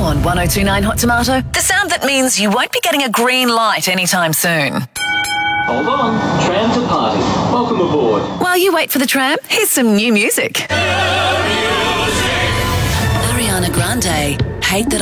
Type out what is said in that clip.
on 1029 Hot Tomato, the sound that means you won't be getting a green light anytime soon. Hold on, tram to party. Welcome aboard. While you wait for the tram, here's some new music. Ariana Grande, Hate That